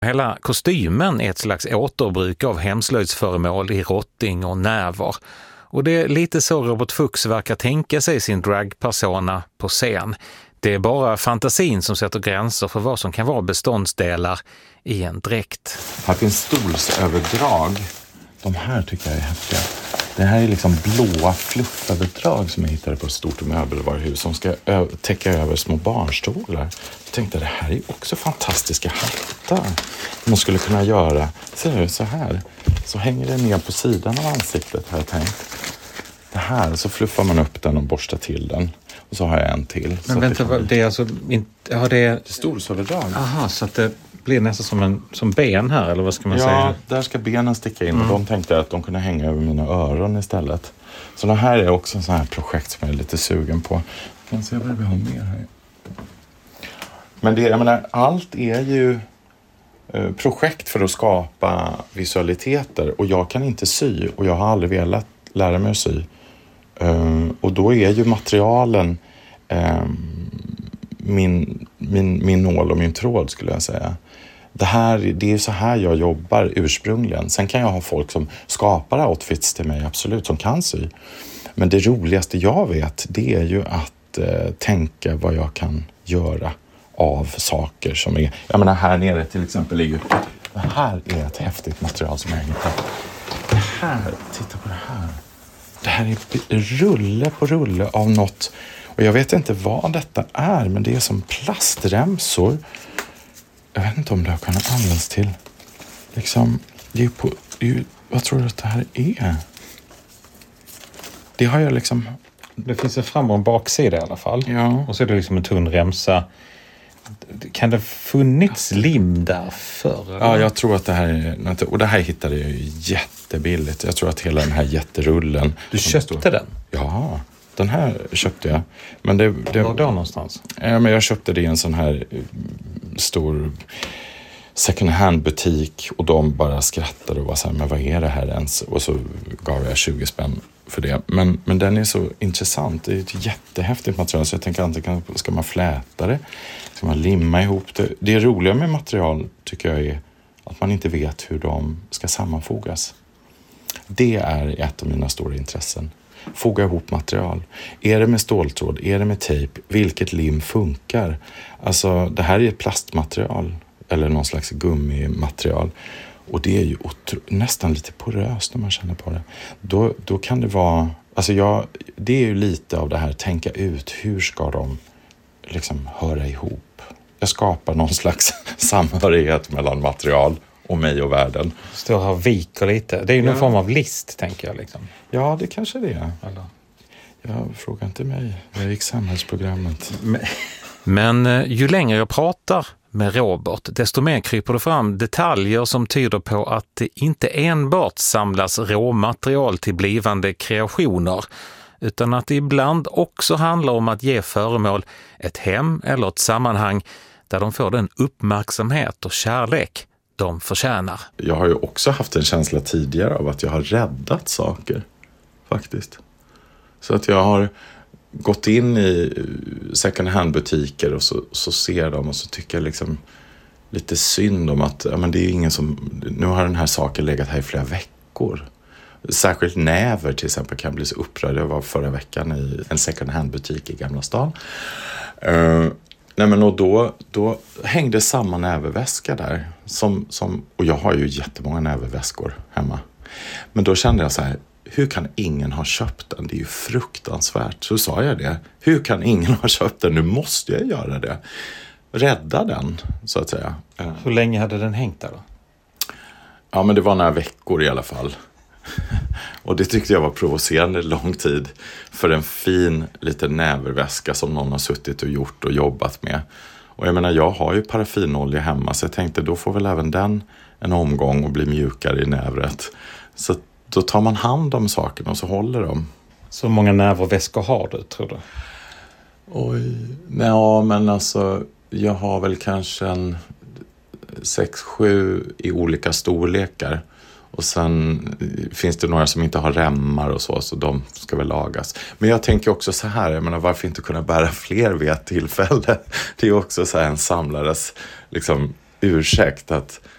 Hela kostymen är ett slags återbruk av hemslöjdsföremål i rotting och näver. Och det är lite så Robert Fuchs verkar tänka sig sin dragpersona på scen. Det är bara fantasin som sätter gränser för vad som kan vara beståndsdelar i en dräkt. Här finns stolsöverdrag. De här tycker jag är häftiga. Det här är liksom blåa flufföverdrag som jag hittade på ett stort möbelvaruhus som ska täcka över små barnstolar. Jag tänkte det här är också fantastiska hattar. Man skulle kunna göra så här. Så hänger det ner på sidan av ansiktet har jag tänkt. Det här, så fluffar man upp den och borstar till den. Och så har jag en till. Men vänta, det är alltså inte... Ja, det är stolsöverdrag. Aha, så att det blir nästan som ben här, eller vad ska man säga? Ja, där ska benen sticka in. Och de tänkte att de kunde hänga över mina öron istället. Så det här är också en sån här projekt som jag är lite sugen på. Jag kan se vad vi har mer här. Men det, jag menar, allt är ju projekt för att skapa visualiteter. Och jag kan inte sy. Och jag har aldrig velat lära mig att sy. Och då är ju materialen min nål och min tråd skulle jag säga. Det är så här jag jobbar ursprungligen. Sen kan jag ha folk som skapar outfits till mig, absolut, som kan sy. Men det roligaste jag vet, det är ju att tänka vad jag kan göra av saker som är... Jag menar, här nere till exempel är ju... Det här är ett häftigt material som jag hittat. Det här, titta på det här. Det här är rulle på rulle av något... Och jag vet inte vad detta är, men det är som plastremsor. Jag vet inte om det kan användas till... Liksom, vad tror du att det här är? Det har jag liksom... Det finns en fram- och en baksida i alla fall. Ja. Och så är det liksom en tunn remsa. Kan det funnits lim där förr? Ja, jag tror att det här är... Och det här hittade jag ju jättebilligt. Jag tror att hela den här jätterullen... Du köpte den? Ja, den här köpte jag. Men det var då någonstans? Ja, men jag köpte det i en sån här stor second hand butik. Och de bara skrattade och var så här, men vad är det här ens? Och så gav jag 20 spänn för det. Men den är så intressant. Det är ett jättehäftigt material. Så jag tänker antingen ska man fläta det? Ska man limma ihop det? Det roliga med material tycker jag är att man inte vet hur de ska sammanfogas. Det är ett av mina stora intressen. Foga ihop material. Är det med ståltråd? Är det med tejp? Vilket lim funkar? Alltså det här är ett plastmaterial. Eller någon slags gummimaterial. Och det är ju nästan lite poröst när man känner på det. Då kan det vara... Alltså det är ju lite av det här. Tänka ut hur ska de liksom höra ihop. Jag skapar någon slags samhörighet mellan material och mig och världen. Står här och viker lite. Det är ju någon form av list, tänker jag. Liksom. Ja, det kanske det är. Eller? Jag frågar inte mig. Jag gick samhällsprogrammet. Men ju längre jag pratar med Robert, desto mer kryper det fram detaljer som tyder på att det inte enbart samlas råmaterial till blivande kreationer, utan att det ibland också handlar om att ge föremål ett hem eller ett sammanhang där de får den uppmärksamhet och kärlek de förtjänar. Jag har ju också haft en känsla tidigare av att jag har räddat saker, faktiskt. Så att jag har gått in i second hand-butiker och så ser de och så tycker jag liksom lite synd om att men det är ingen som... Nu har den här saken legat här i flera veckor. Särskilt näver till exempel kan bli så upprörd. Jag var förra veckan i en second hand-butik i Gamla stan. Och då hängde samma näverväska där. Och jag har ju jättemånga näverväskor hemma. Men då kände jag så här, hur kan ingen ha köpt den? Det är ju fruktansvärt. Så sa jag det. Hur kan ingen ha köpt den? Nu måste jag göra det. Rädda den, så att säga. Hur länge hade den hängt där då? Ja, men det var några veckor i alla fall. Och det tyckte jag var provocerande lång tid för en fin liten näverväska som någon har suttit och gjort och jobbat med. Och jag menar, jag har ju paraffinolja hemma, så jag tänkte då får väl även den en omgång och bli mjukare i nävret. Så då tar man hand om sakerna och så håller de. Så många näverväskor har du, tror du? Oj, ja men alltså jag har väl kanske en 6-7 i olika storlekar. Och sen finns det några som inte har remmar och så de ska väl lagas. Men jag tänker också så här, jag menar, varför inte kunna bära fler vid ett tillfälle? Det är också så här en samlares liksom ursäkt att